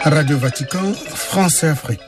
Radio Vatican, France et Afrique.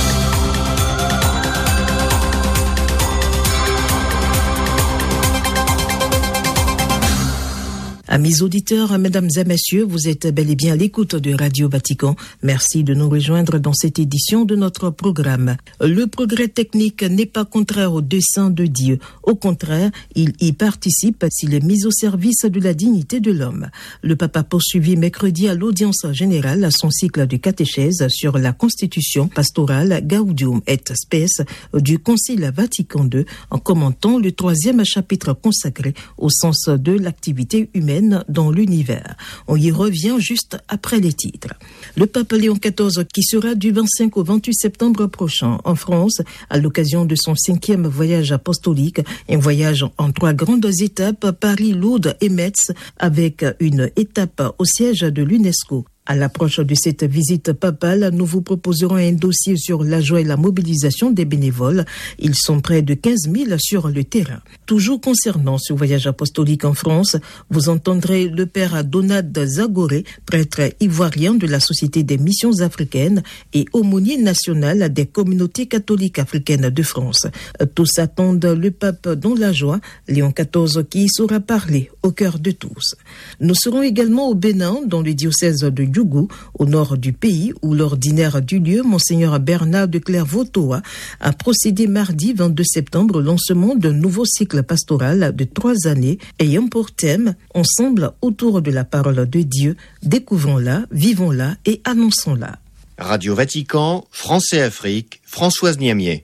Amis auditeurs, mesdames et messieurs, vous êtes bel et bien à l'écoute de Radio Vatican. Merci de nous rejoindre dans cette édition de notre programme. Le progrès technique n'est pas contraire au dessein de Dieu. Au contraire, il y participe s'il est mis au service de la dignité de l'homme. Le pape a poursuivi mercredi à l'audience générale son cycle de catéchèse sur la constitution pastorale Gaudium et Spes du Concile Vatican II en commentant le 3e chapitre consacré au sens de l'activité humaine dans l'univers. On y revient juste après les titres. Le pape Léon XIV, qui sera du 25 au 28 septembre prochain en France, à l'occasion de son 5e voyage apostolique, un voyage en 3 grandes étapes, Paris, Lourdes et Metz, avec une étape au siège de l'UNESCO. À l'approche de cette visite papale, nous vous proposerons un dossier sur la joie et la mobilisation des bénévoles. Ils sont près de 15 000 sur le terrain. Toujours concernant ce voyage apostolique en France, vous entendrez le père Donald Zagoré, prêtre ivoirien de la Société des missions africaines et aumônier national des communautés catholiques africaines de France. Tous attendent le pape dans la joie, Léon XIV qui y saura parler au cœur de tous. Nous serons également au Bénin, dans le diocèse de Djougou, au nord du pays, où l'ordinaire du lieu, Monseigneur Bernard de Clairvaux-Toa, a procédé mardi 22 septembre au lancement d'un nouveau cycle pastoral de 3 années ayant pour thème « Ensemble autour de la parole de Dieu, découvrons-la, vivons-la et annonçons-la ». Radio Vatican, France et Afrique, Françoise Niamier.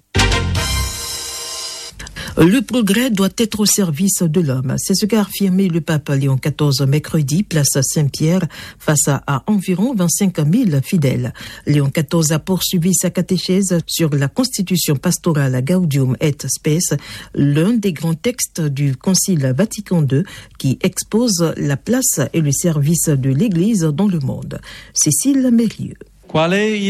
Le progrès doit être au service de l'homme. C'est ce qu'a affirmé le pape Léon XIV mercredi, place Saint-Pierre, face à environ 25 000 fidèles. Léon XIV a poursuivi sa catéchèse sur la constitution pastorale Gaudium et Spes, l'un des grands textes du Concile Vatican II qui expose la place et le service de l'Église dans le monde. Cécile Mérieux. Quelle est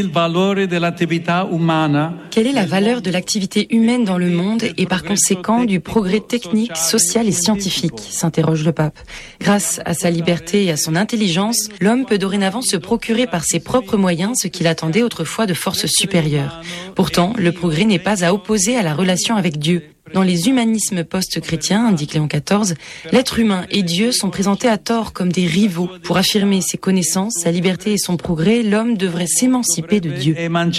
la valeur de l'activité humaine dans le monde et par conséquent du progrès technique, social et scientifique, s'interroge le pape. Grâce à sa liberté et à son intelligence, l'homme peut dorénavant se procurer par ses propres moyens ce qu'il attendait autrefois de forces supérieures. Pourtant, le progrès n'est pas à opposer à la relation avec Dieu. Dans les humanismes post-chrétiens, indique Léon XIV, l'être humain et Dieu sont présentés à tort comme des rivaux. Pour affirmer ses connaissances, sa liberté et son progrès, l'homme devrait s'émanciper de Dieu.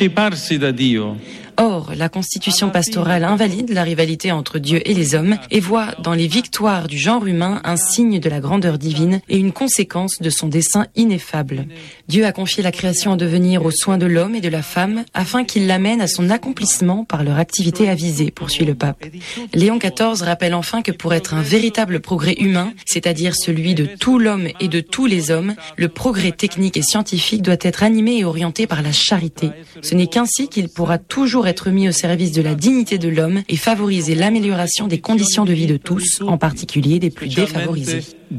Or, la constitution pastorale invalide la rivalité entre Dieu et les hommes et voit dans les victoires du genre humain un signe de la grandeur divine et une conséquence de son dessein ineffable. Dieu a confié la création en devenir aux soins de l'homme et de la femme afin qu'il l'amène à son accomplissement par leur activité avisée, poursuit le pape. Léon XIV rappelle enfin que pour être un véritable progrès humain, c'est-à-dire celui de tout l'homme et de tous les hommes, le progrès technique et scientifique doit être animé et orienté par la charité. Ce n'est qu'ainsi qu'il pourra toujours être mis au service de la dignité de l'homme et favoriser l'amélioration des conditions de vie de tous, en particulier des plus défavorisés.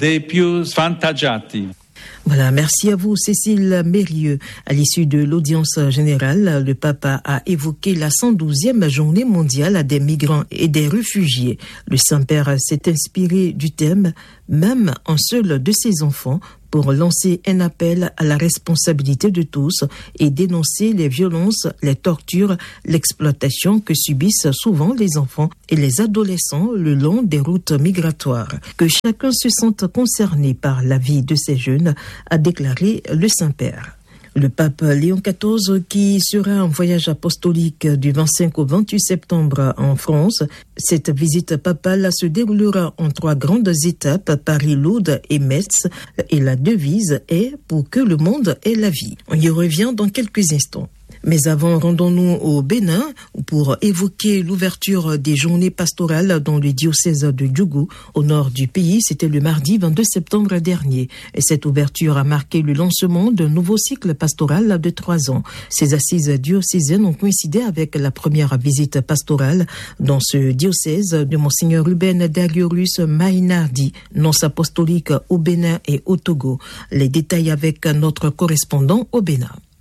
Voilà, merci à vous Cécile Mérieux. À l'issue de l'audience générale, le pape a évoqué la 112e journée mondiale des migrants et des réfugiés. Le Saint-Père s'est inspiré du thème « Même un seul de ses enfants » pour lancer un appel à la responsabilité de tous et dénoncer les violences, les tortures, l'exploitation que subissent souvent les enfants et les adolescents le long des routes migratoires. Que chacun se sente concerné par la vie de ces jeunes, a déclaré le Saint-Père. Le pape Léon XIV, qui sera en voyage apostolique du 25 au 28 septembre en France, cette visite papale se déroulera en 3 grandes étapes, Paris, Lourdes et Metz, et la devise est « Pour que le monde ait la vie ». On y revient dans quelques instants. Mais avant, rendons-nous au Bénin pour évoquer l'ouverture des journées pastorales dans le diocèse de Djougou, au nord du pays. C'était le mardi 22 septembre dernier. Et cette ouverture a marqué le lancement d'un nouveau cycle pastoral de 3 ans. Ces assises diocésaines ont coïncidé avec la première visite pastorale dans ce diocèse de Monseigneur Ruben Dariolus Mainardi, nonce apostolique au Bénin et au Togo. Les détails avec notre correspondant au Bénin.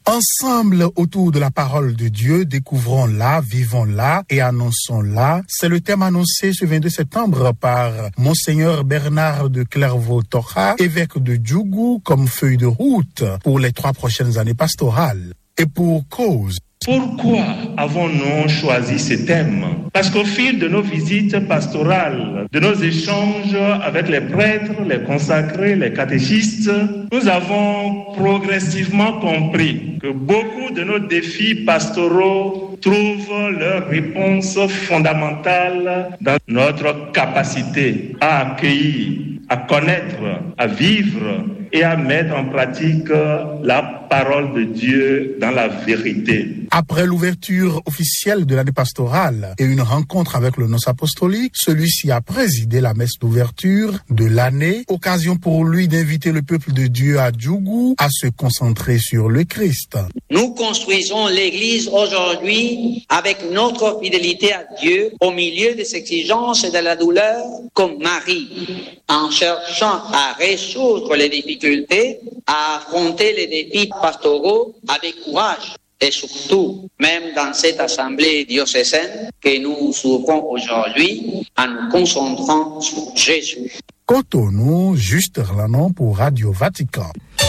Ensemble, autour de la parole de Dieu, découvrons-la, vivons-la et annonçons-la. C'est le thème annoncé ce 22 septembre par Monseigneur Bernard de Clairvaux-Tocha, évêque de Djougou, comme feuille de route pour les 3 prochaines années pastorales. Et pour cause. Pourquoi avons-nous choisi ce thème? Parce qu'au fil de nos visites pastorales, de nos échanges avec les prêtres, les consacrés, les catéchistes, nous avons progressivement compris que beaucoup de nos défis pastoraux trouvent leur réponse fondamentale dans notre capacité à accueillir, à connaître, à vivre et à mettre en pratique la parole de Dieu dans la vérité. Après l'ouverture officielle de l'année pastorale et une rencontre avec le nonce apostolique, celui-ci a présidé la messe d'ouverture de l'année, occasion pour lui d'inviter le peuple de Dieu à Djougou à se concentrer sur le Christ. Nous construisons l'Église aujourd'hui avec notre fidélité à Dieu au milieu des exigences et de la douleur comme Marie, en cherchant à résoudre les difficultés, à affronter les défis pastoraux avec courage. Et surtout, même dans cette assemblée diocésaine que nous ouvrons aujourd'hui, en nous concentrant sur Jésus. Cotonou, Juste Erlanon pour Radio Vatican.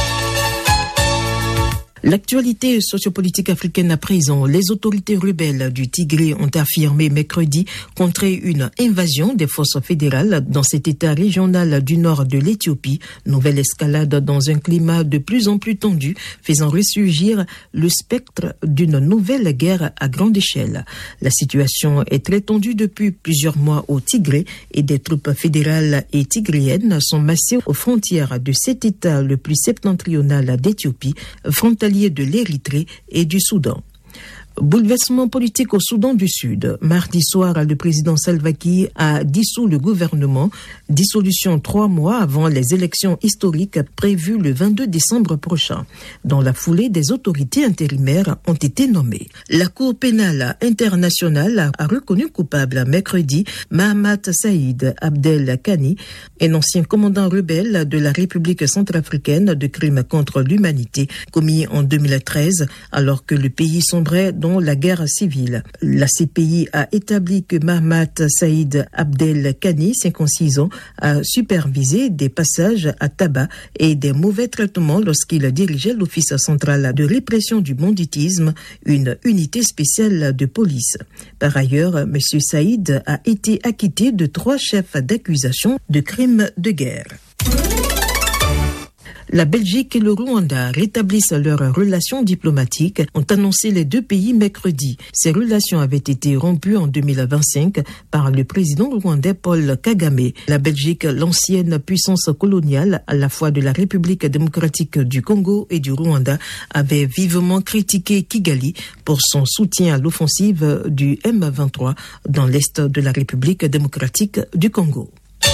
L'actualité sociopolitique africaine à présent. Les autorités rebelles du Tigré ont affirmé mercredi contrer une invasion des forces fédérales dans cet état régional du nord de l'Éthiopie. Nouvelle escalade dans un climat de plus en plus tendu, faisant ressurgir le spectre d'une nouvelle guerre à grande échelle. La situation est très tendue depuis plusieurs mois au Tigré et des troupes fédérales et tigréennes sont massées aux frontières de cet état le plus septentrional d'Éthiopie, frontalier de l'Érythrée et du Soudan. Bouleversement politique au Soudan du Sud. Mardi soir, le président Salva Kiir a dissous le gouvernement. Dissolution 3 mois avant les élections historiques prévues le 22 décembre prochain. Dans la foulée, des autorités intérimaires ont été nommées. La Cour pénale internationale a reconnu coupable mercredi Mahamat Saïd Abdel Kani, un ancien commandant rebelle de la République centrafricaine, de crimes contre l'humanité commis en 2013 alors que le pays sombrait dans la guerre civile. La CPI a établi que Mahamat Saïd Abdel Kani, 56 ans, a supervisé des passages à tabac et des mauvais traitements lorsqu'il dirigeait l'Office central de répression du banditisme, une unité spéciale de police. Par ailleurs, M. Saïd a été acquitté de 3 chefs d'accusation de crimes de guerre. La Belgique et le Rwanda rétablissent leurs relations diplomatiques, ont annoncé les 2 pays mercredi. Ces relations avaient été rompues en 2025 par le président rwandais Paul Kagame. La Belgique, l'ancienne puissance coloniale à la fois de la République démocratique du Congo et du Rwanda, avait vivement critiqué Kigali pour son soutien à l'offensive du M23 dans l'est de la République démocratique du Congo.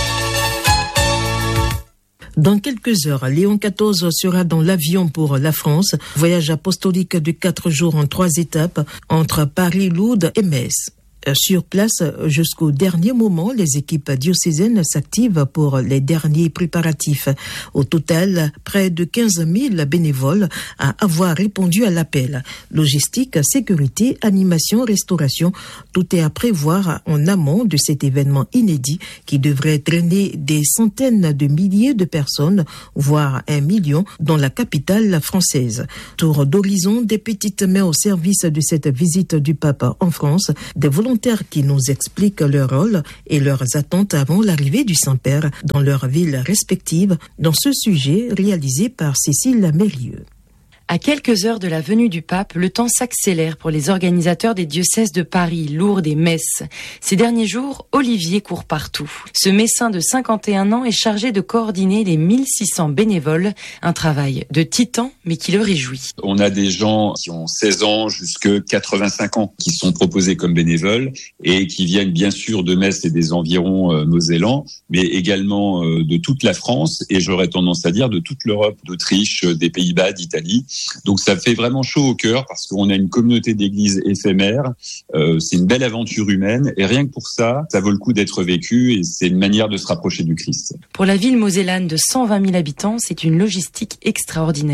Dans quelques heures, Léon XIV sera dans l'avion pour la France. Voyage apostolique de 4 jours en 3 étapes entre Paris, Lourdes et Metz. Sur place, jusqu'au dernier moment, les équipes diocésaines s'activent pour les derniers préparatifs. Au total, près de 15 000 bénévoles à avoir répondu à l'appel. Logistique, sécurité, animation, restauration, tout est à prévoir en amont de cet événement inédit qui devrait traîner des centaines de milliers de personnes, voire 1 million, dans la capitale française. Tour d'horizon, des petites mains au service de cette visite du pape en France, des volontaires qui nous expliquent leur rôle et leurs attentes avant l'arrivée du Saint-Père dans leurs villes respectives, dans ce sujet réalisé par Cécile Mérieux. À quelques heures de la venue du pape, le temps s'accélère pour les organisateurs des diocèses de Paris, Lourdes et Metz. Ces derniers jours, Olivier court partout. Ce médecin de 51 ans est chargé de coordonner les 1600 bénévoles, un travail de titan mais qui le réjouit. On a des gens qui ont 16 ans jusqu'à 85 ans qui sont proposés comme bénévoles et qui viennent bien sûr de Metz et des environs mosellans, mais également de toute la France et j'aurais tendance à dire de toute l'Europe, d'Autriche, des Pays-Bas, d'Italie. Donc ça fait vraiment chaud au cœur parce qu'on a une communauté d'églises éphémère, c'est une belle aventure humaine et rien que pour ça, ça vaut le coup d'être vécu et c'est une manière de se rapprocher du Christ. Pour la ville mosellane de 120 000 habitants, c'est une logistique extraordinaire.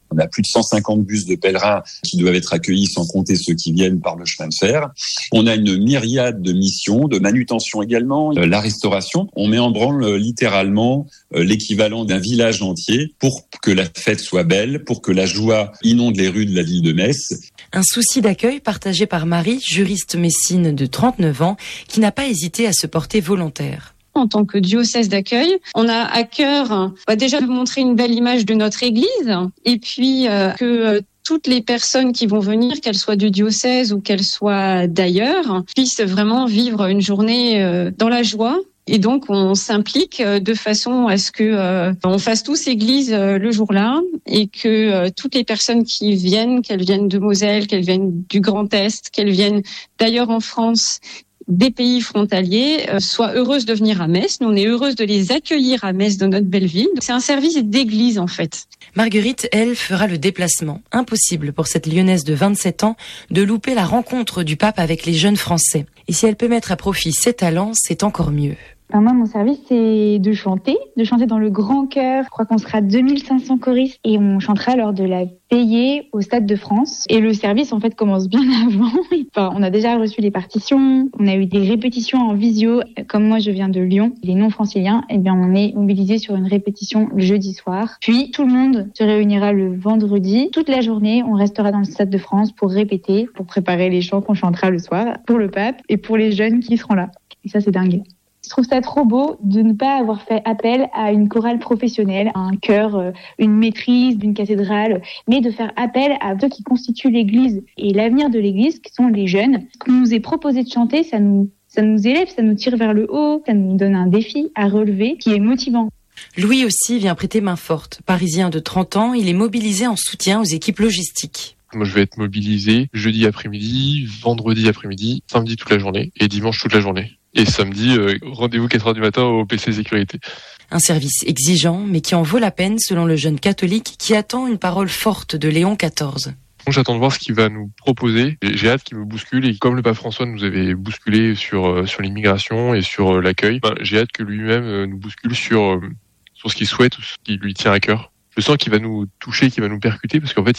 On a plus de 150 bus de pèlerins qui doivent être accueillis, sans compter ceux qui viennent par le chemin de fer. On a une myriade de missions, de manutention également, la restauration. On met en branle littéralement l'équivalent d'un village entier pour que la fête soit belle, pour que la joie inonde les rues de la ville de Metz. Un souci d'accueil partagé par Marie, juriste messine de 39 ans, qui n'a pas hésité à se porter volontaire. En tant que diocèse d'accueil, on a à cœur déjà de montrer une belle image de notre Église et puis que toutes les personnes qui vont venir, qu'elles soient du diocèse ou qu'elles soient d'ailleurs, puissent vraiment vivre une journée dans la joie. Et donc, on s'implique de façon à ce que on fasse tous église le jour-là et que toutes les personnes qui viennent, qu'elles viennent de Moselle, qu'elles viennent du Grand Est, qu'elles viennent d'ailleurs en France, des pays frontaliers, soient heureuses de venir à Metz. Nous, on est heureuses de les accueillir à Metz, dans notre belle ville. C'est un service d'église, en fait. Marguerite, elle, fera le déplacement. Impossible pour cette Lyonnaise de 27 ans de louper la rencontre du pape avec les jeunes Français. Et si elle peut mettre à profit ses talents, c'est encore mieux. Moi, mon service, c'est de chanter dans le grand chœur. Je crois qu'on sera 2500 choristes et on chantera lors de la veillée au Stade de France. Et le service, en fait, commence bien avant. Enfin, on a déjà reçu les partitions, on a eu des répétitions en visio. Comme moi, je viens de Lyon, les non-franciliens, eh bien, on est mobilisés sur une répétition le jeudi soir. Puis, tout le monde se réunira le vendredi. Toute la journée, on restera dans le Stade de France pour répéter, pour préparer les chants qu'on chantera le soir pour le pape et pour les jeunes qui seront là. Et ça, c'est dingue. Je trouve ça trop beau de ne pas avoir fait appel à une chorale professionnelle, à un chœur, une maîtrise d'une cathédrale, mais de faire appel à ceux qui constituent l'Église et l'avenir de l'Église, qui sont les jeunes. Ce qu'on nous est proposé de chanter, ça nous élève, ça nous tire vers le haut, ça nous donne un défi à relever qui est motivant. Louis aussi vient prêter main forte. Parisien de 30 ans, il est mobilisé en soutien aux équipes logistiques. Moi, je vais être mobilisé jeudi après-midi, vendredi après-midi, samedi toute la journée et dimanche toute la journée. Et samedi, rendez-vous 4h du matin au PC Sécurité. Un service exigeant, mais qui en vaut la peine selon le jeune catholique qui attend une parole forte de Léon XIV. J'attends de voir ce qu'il va nous proposer. J'ai hâte qu'il me bouscule et comme le pape François nous avait bousculé sur l'immigration et sur l'accueil, j'ai hâte que lui-même nous bouscule sur ce qu'il souhaite ou ce qui lui tient à cœur. Je sens qu'il va nous toucher, qu'il va nous percuter parce qu'en fait,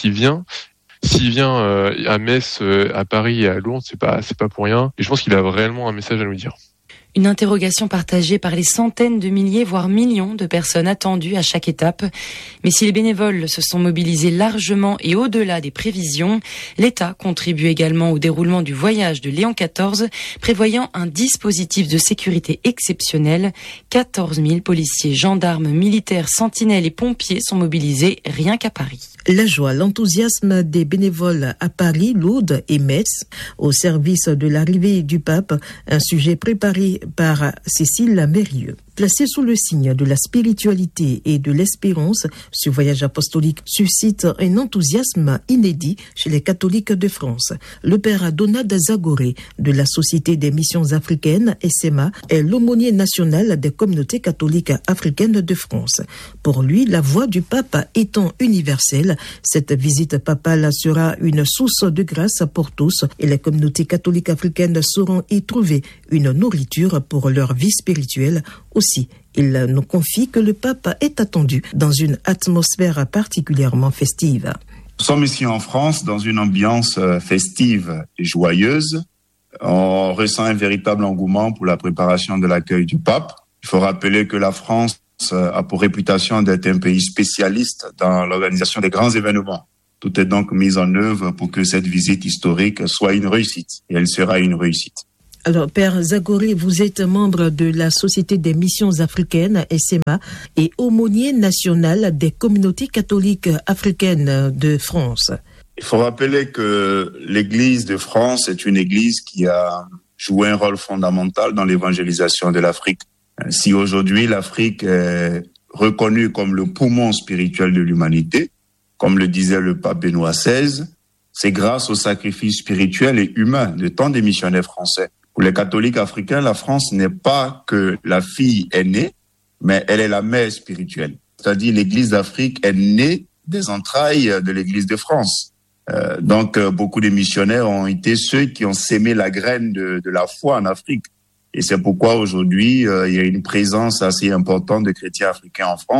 s'il vient à Metz, à Paris et à Lourdes, c'est pas pour rien. Et je pense qu'il a réellement un message à nous dire. Une interrogation partagée par les centaines de milliers, voire millions de personnes attendues à chaque étape. Mais si les bénévoles se sont mobilisés largement et au-delà des prévisions, l'État contribue également au déroulement du voyage de Léon XIV, prévoyant un dispositif de sécurité exceptionnel. 14 000 policiers, gendarmes, militaires, sentinelles et pompiers sont mobilisés rien qu'à Paris. La joie, l'enthousiasme des bénévoles à Paris, Lourdes et Metz au service de l'arrivée du pape, un sujet préparé par Cécile Mérieux. Placé sous le signe de la spiritualité et de l'espérance, ce voyage apostolique suscite un enthousiasme inédit chez les catholiques de France. Le père Donald Zagoré de la Société des missions africaines, SMA, est l'aumônier national des communautés catholiques africaines de France. Pour lui, la voix du pape étant universelle, cette visite papale sera une source de grâce pour tous et les communautés catholiques africaines sauront y trouver une nourriture pour leur vie spirituelle. Aussi, il nous confie que le pape est attendu dans une atmosphère particulièrement festive. Nous sommes ici en France dans une ambiance festive et joyeuse. On ressent un véritable engouement pour la préparation de l'accueil du pape. Il faut rappeler que la France a pour réputation d'être un pays spécialiste dans l'organisation des grands événements. Tout est donc mis en œuvre pour que cette visite historique soit une réussite. Et elle sera une réussite. Alors, Père Zagoré, vous êtes membre de la Société des missions africaines, SMA, et aumônier national des communautés catholiques africaines de France. Il faut rappeler que l'Église de France est une Église qui a joué un rôle fondamental dans l'évangélisation de l'Afrique. Si aujourd'hui l'Afrique est reconnue comme le poumon spirituel de l'humanité, comme le disait le pape Benoît XVI, c'est grâce au sacrifice spirituel et humain de tant de missionnaires français. Pour les catholiques africains, la France n'est pas que la fille aînée, mais elle est la mère spirituelle. C'est-à-dire l'Église d'Afrique est née des entrailles de l'Église de France. Donc, beaucoup de missionnaires ont été ceux qui ont sémé la graine de la foi en Afrique. Et c'est pourquoi aujourd'hui, il y a une présence assez importante de chrétiens africains en France.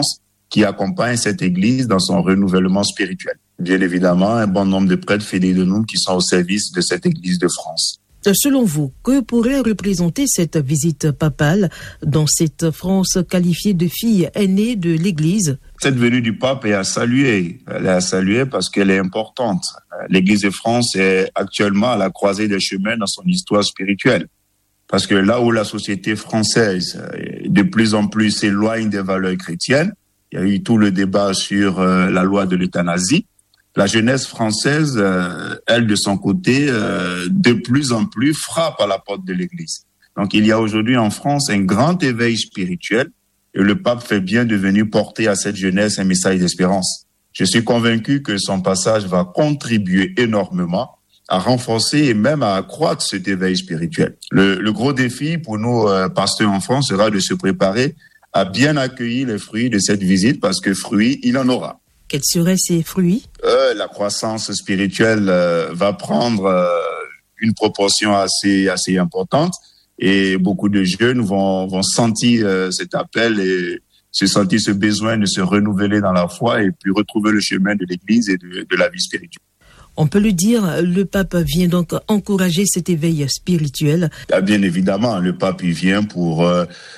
qui accompagnent cette Église dans son renouvellement spirituel. Bien évidemment, un bon nombre de prêtres fidèles de nous qui sont au service de cette Église de France. Selon vous, que pourrait représenter cette visite papale dans cette France qualifiée de fille aînée de l'Église? Cette venue du pape est à saluer. Elle est à saluer parce qu'elle est importante. L'Église de France est actuellement à la croisée des chemins dans son histoire spirituelle. Parce que là où la société française de plus en plus s'éloigne des valeurs chrétiennes, il y a eu tout le débat sur la loi de l'euthanasie. La jeunesse française, elle, de son côté, de plus en plus frappe à la porte de l'Église. Donc, il y a aujourd'hui en France un grand éveil spirituel et le pape fait bien de venir porter à cette jeunesse un message d'espérance. Je suis convaincu que son passage va contribuer énormément à renforcer et même à accroître cet éveil spirituel. Le gros défi pour nous, pasteurs en France, sera de se préparer à bien accueillir les fruits de cette visite parce que fruits, il en aura. Quels seraient ces fruits? La croissance spirituelle va prendre une proportion assez importante et beaucoup de jeunes vont sentir cet appel et se sentir ce besoin de se renouveler dans la foi et puis retrouver le chemin de l'Église et de la vie spirituelle. On peut le dire, le pape vient donc encourager cet éveil spirituel. Bien évidemment, le pape il vient pour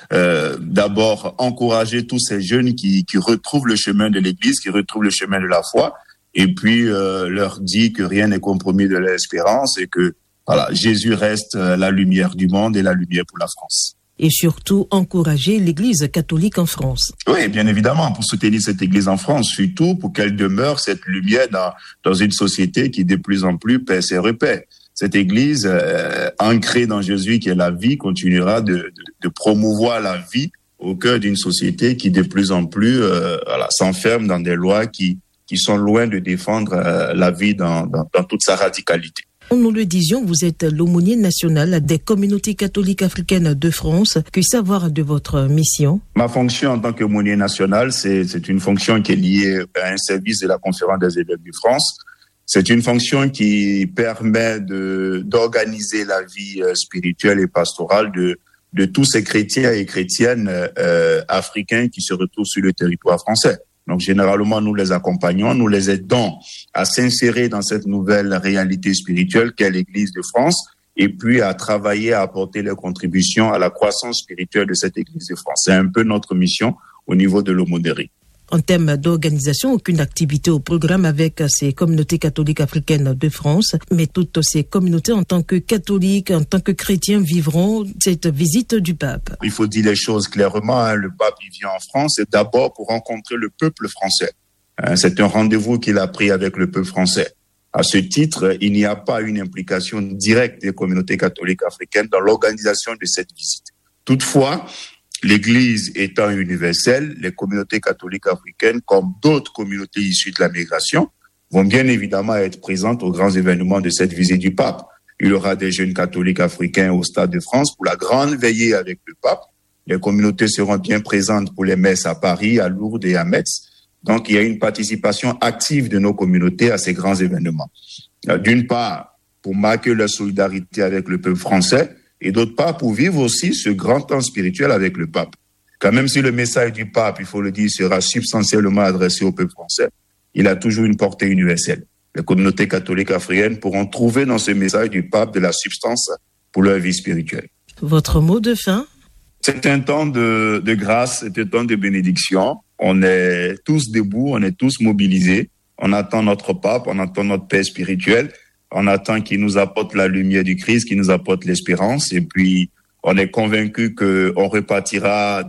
d'abord encourager tous ces jeunes qui retrouvent le chemin de l'Église, qui retrouvent le chemin de la foi, et puis leur dit que rien n'est compromis de l'espérance et que voilà, Jésus reste la lumière du monde et la lumière pour la France. Et surtout encourager l'Église catholique en France. Oui, bien évidemment, pour soutenir cette Église en France, surtout pour qu'elle demeure cette lumière dans une société qui de plus en plus perd ses repères. Cette Église, ancrée dans Jésus qui est la vie, continuera de promouvoir la vie au cœur d'une société qui de plus en plus s'enferme dans des lois qui sont loin de défendre la vie dans toute sa radicalité. Nous le disions, vous êtes l'aumônier national des communautés catholiques africaines de France. Que savoir de votre mission? Ma fonction en tant qu'aumônier national, c'est une fonction qui est liée à un service de la Conférence des évêques de France. C'est une fonction qui permet d'organiser la vie spirituelle et pastorale de tous ces chrétiens et chrétiennes africains qui se retrouvent sur le territoire français. Donc, généralement, nous les accompagnons, nous les aidons à s'insérer dans cette nouvelle réalité spirituelle qu'est l'Église de France et puis à travailler, à apporter leurs contributions à la croissance spirituelle de cette Église de France. C'est un peu notre mission au niveau de l'aumônerie. En termes d'organisation, aucune activité au programme avec ces communautés catholiques africaines de France, mais toutes ces communautés en tant que catholiques, en tant que chrétiens vivront cette visite du pape. Il faut dire les choses clairement, le pape il vient en France et d'abord pour rencontrer le peuple français. C'est un rendez-vous qu'il a pris avec le peuple français. À ce titre, il n'y a pas une implication directe des communautés catholiques africaines dans l'organisation de cette visite. Toutefois, l'Église étant universelle, les communautés catholiques africaines, comme d'autres communautés issues de la migration, vont bien évidemment être présentes aux grands événements de cette visite du pape. Il y aura des jeunes catholiques africains au Stade de France pour la grande veillée avec le pape. Les communautés seront bien présentes pour les messes à Paris, à Lourdes et à Metz. Donc, il y a une participation active de nos communautés à ces grands événements. D'une part, pour marquer leur solidarité avec le peuple français, et d'autre part, pour vivre aussi ce grand temps spirituel avec le pape. Quand même si le message du pape, il faut le dire, sera substantiellement adressé au peuple français, il a toujours une portée universelle. Les communautés catholiques africaines pourront trouver dans ce message du pape de la substance pour leur vie spirituelle. Votre mot de fin? C'est un temps de grâce, c'est un temps de bénédiction. On est tous debout, on est tous mobilisés. On attend notre pape, on attend notre Père spirituel. On attend qu'il nous apporte la lumière du Christ, qu'il nous apporte l'espérance. Et puis, on est convaincu qu'on sortira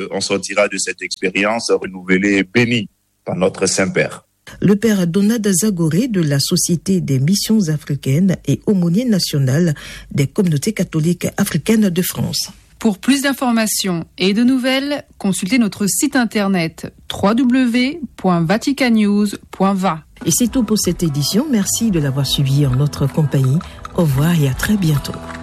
de cette expérience renouvelée et bénie par notre Saint-Père. Le père Donald Zagoré de la Société des missions africaines et aumônier national des communautés catholiques africaines de France. Pour plus d'informations et de nouvelles, consultez notre site internet www.vaticannews.va. Et c'est tout pour cette édition. Merci de l'avoir suivi en notre compagnie. Au revoir et à très bientôt.